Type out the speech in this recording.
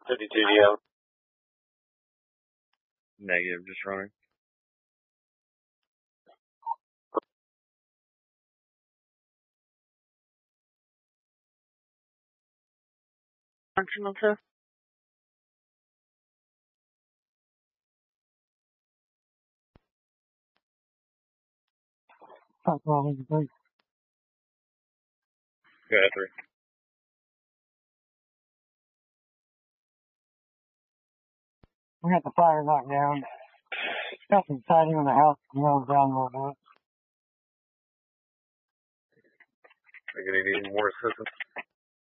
52 DM. Negative, just running. Functional too. Fuck all over the place. Go ahead, 3. We got the fire knocked down. Got some siding on the house nailed down a little bit. Are you going to need more assistance?